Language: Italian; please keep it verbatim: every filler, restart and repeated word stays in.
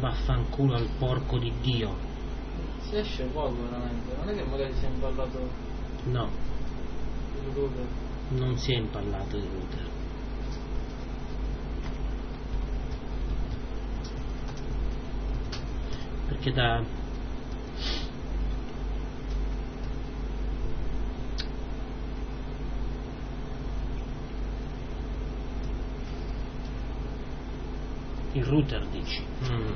Vaffanculo al porco di Dio. Si esce poco veramente, non è che magari si è impallato No, il router. non si è impallato il router. Perché da il router dici? Mm.